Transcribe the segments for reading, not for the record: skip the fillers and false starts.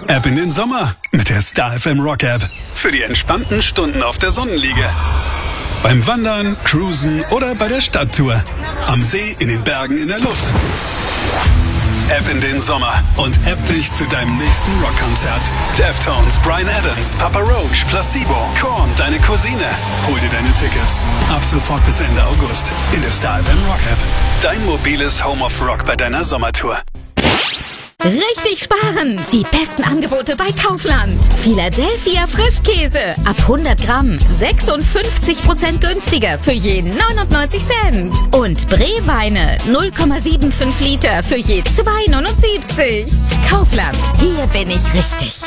Ab in den Sommer mit der Star FM Rock App. Für die entspannten Stunden auf der Sonnenliege. Beim Wandern, Cruisen oder bei der Stadttour. Am See, in den Bergen, in der Luft. App in den Sommer und app dich zu deinem nächsten Rockkonzert. Deftones, Bryan Adams, Papa Roach, Placebo, Korn, deine Cousine. Hol dir deine Tickets. Ab sofort bis Ende August in der Star FM Rock App. Dein mobiles Home of Rock bei deiner Sommertour. Richtig sparen! Die besten Angebote bei Kaufland. Philadelphia Frischkäse. Ab 100 Gramm 56% günstiger für je 99 Cent. Und Breweine 0,75 Liter für je 2,79. Kaufland. Hier bin ich richtig.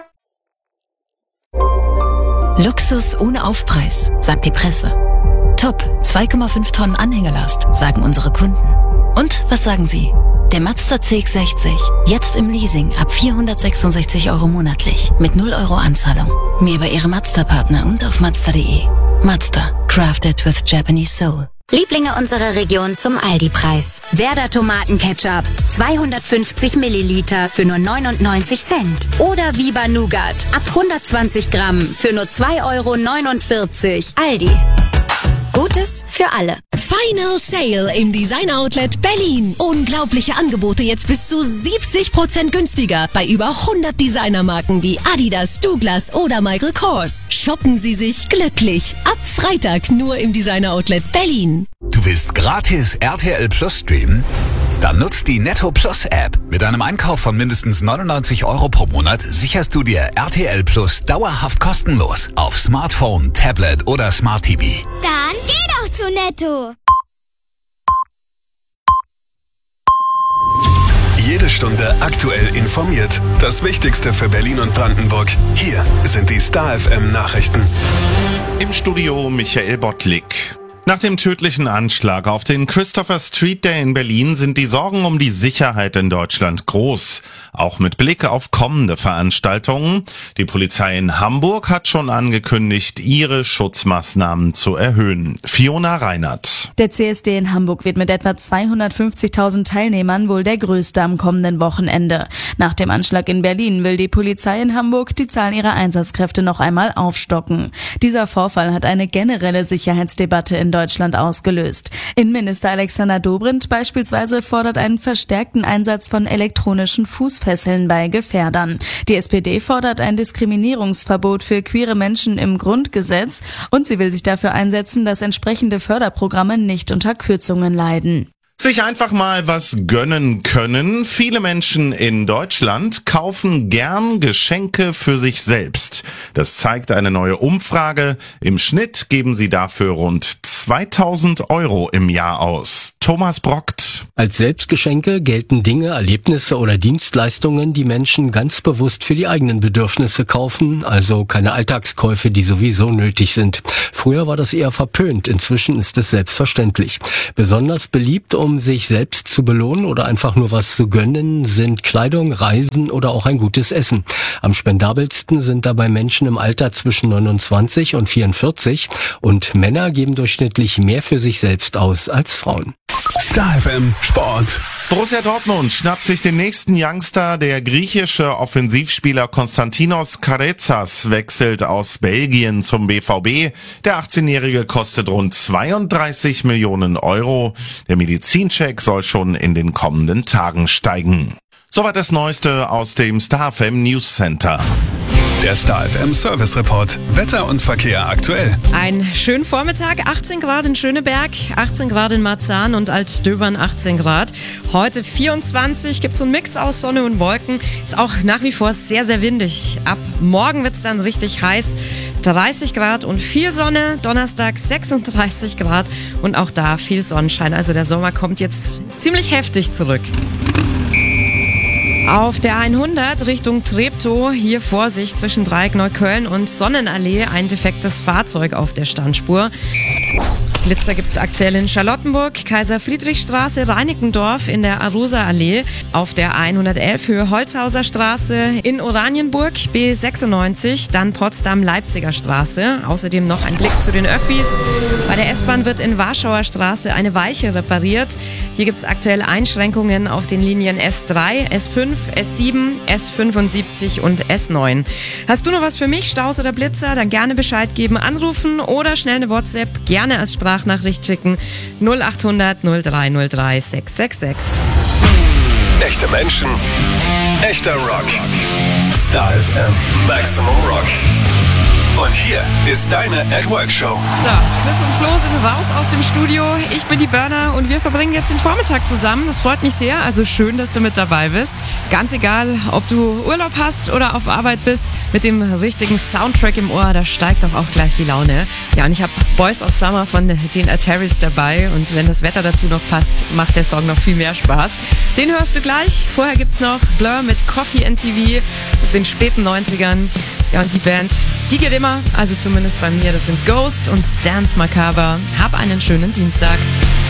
Luxus ohne Aufpreis, sagt die Presse. Top, 2,5 Tonnen Anhängerlast, sagen unsere Kunden. Und was sagen Sie? Der Mazda CX-60, jetzt im Leasing ab 466 € monatlich, mit 0 € Anzahlung. Mehr bei Ihrem Mazda-Partner und auf Mazda.de. Mazda, crafted with Japanese soul. Lieblinge unserer Region zum Aldi-Preis. Werder Tomatenketchup, 250 Milliliter für nur 99 Cent. Oder Viva Nougat, ab 120 Gramm für nur 2,49 €. Aldi. Gutes für alle. Final Sale im Design Outlet Berlin. Unglaubliche Angebote jetzt bis zu 70% günstiger bei über 100 Designermarken wie Adidas, Douglas oder Michael Kors. Shoppen Sie sich glücklich. Ab Freitag nur im Designer Outlet Berlin. Du willst gratis RTL Plus streamen? Dann nutzt die Netto Plus App. Mit einem Einkauf von mindestens 99 € pro Monat sicherst du dir RTL Plus dauerhaft kostenlos auf Smartphone, Tablet oder Smart TV. Dann geh doch zu Netto. Jede Stunde aktuell informiert. Das Wichtigste für Berlin und Brandenburg. Hier sind die Star FM Nachrichten. Im Studio Michael Bottlik. Nach dem tödlichen Anschlag auf den Christopher Street Day in Berlin sind die Sorgen um die Sicherheit in Deutschland groß. Auch mit Blick auf kommende Veranstaltungen. Die Polizei in Hamburg hat schon angekündigt, ihre Schutzmaßnahmen zu erhöhen. Fiona Reinert. Der CSD in Hamburg wird mit etwa 250.000 Teilnehmern wohl der größte am kommenden Wochenende. Nach dem Anschlag in Berlin will die Polizei in Hamburg die Zahl ihrer Einsatzkräfte noch einmal aufstocken. Dieser Vorfall hat eine generelle Sicherheitsdebatte in Deutschland ausgelöst. Innenminister Alexander Dobrindt beispielsweise fordert einen verstärkten Einsatz von elektronischen Fußfesseln bei Gefährdern. Die SPD fordert ein Diskriminierungsverbot für queere Menschen im Grundgesetz und sie will sich dafür einsetzen, dass entsprechende Förderprogramme nicht unter Kürzungen leiden. Sich einfach mal was gönnen können. Viele Menschen in Deutschland kaufen gern Geschenke für sich selbst. Das zeigt eine neue Umfrage. Im Schnitt geben sie dafür rund 2.000 € im Jahr aus. Thomas Brockt. Als Selbstgeschenke gelten Dinge, Erlebnisse oder Dienstleistungen, die Menschen ganz bewusst für die eigenen Bedürfnisse kaufen, also keine Alltagskäufe, die sowieso nötig sind. Früher war das eher verpönt, inzwischen ist es selbstverständlich. Besonders beliebt, um sich selbst zu belohnen oder einfach nur was zu gönnen, sind Kleidung, Reisen oder auch ein gutes Essen. Am spendabelsten sind dabei Menschen im Alter zwischen 29 und 44 und Männer geben durchschnittlich mehr für sich selbst aus als Frauen. Star FM Sport. Borussia Dortmund schnappt sich den nächsten Youngster. Der griechische Offensivspieler Konstantinos Karezas wechselt aus Belgien zum BVB. Der 18-Jährige kostet rund 32 Millionen €. Der Medizincheck soll schon in den kommenden Tagen steigen. Soweit das Neueste aus dem Star FM News Center. Der Star FM Service Report. Wetter und Verkehr aktuell. Einen schönen Vormittag. 18 Grad in Schöneberg, 18 Grad in Marzahn und Altdöbern 18 Grad. Heute 24, gibt so einen Mix aus Sonne und Wolken. Ist auch nach wie vor sehr, sehr windig. Ab morgen wird's dann richtig heiß. 30 Grad und viel Sonne. Donnerstag 36 Grad und auch da viel Sonnenschein. Also der Sommer kommt jetzt ziemlich heftig zurück. Auf der 100 Richtung Treptow, hier Vorsicht zwischen Dreieck Neukölln und Sonnenallee, ein defektes Fahrzeug auf der Standspur. Blitzer gibt's aktuell in Charlottenburg, Kaiser-Friedrich-Straße, Reinickendorf in der Arosa-Allee, auf der 111 Höhe Holzhauser Straße, in Oranienburg B96, dann Potsdam-Leipziger Straße. Außerdem noch ein Blick zu den Öffis. Bei der S-Bahn wird in Warschauer Straße eine Weiche repariert. Hier gibt's aktuell Einschränkungen auf den Linien S3, S5, S7, S75 und S9. Hast du noch was für mich, Staus oder Blitzer? Dann gerne Bescheid geben, anrufen oder schnell eine WhatsApp, gerne als Sprachnachricht schicken. 0800 0303 666. Echte Menschen, echter Rock. Star FM Maximum Rock. Und hier ist deine At-Work-Show. So, Chris und Flo sind raus aus dem Studio. Ich bin die Berner und wir verbringen jetzt den Vormittag zusammen. Das freut mich sehr, also schön, dass du mit dabei bist. Ganz egal, ob du Urlaub hast oder auf Arbeit bist, mit dem richtigen Soundtrack im Ohr, da steigt doch auch gleich die Laune. Ja, und ich habe Boys of Summer von den Ataris dabei und wenn das Wetter dazu noch passt, macht der Song noch viel mehr Spaß. Den hörst du gleich. Vorher gibt's noch Blur mit Coffee and TV aus den späten 90ern. Ja, und die Band, die geht immer, also zumindest bei mir, das sind Ghost und Dance Macabre. Hab einen schönen Dienstag.